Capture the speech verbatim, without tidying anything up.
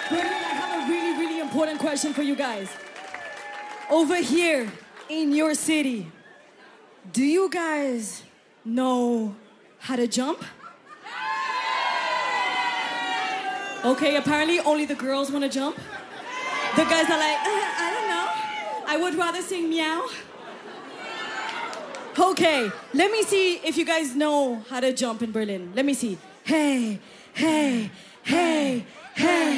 Berlin, I have a really, really important question for you guys. Over here in your city, do you guys know how to jump? Okay, apparently only the girls want to jump. The guys are like, uh, I don't know. I would rather sing meow. Okay, let me see if you guys know how to jump in Berlin. Let me see. Hey, hey, hey, hey.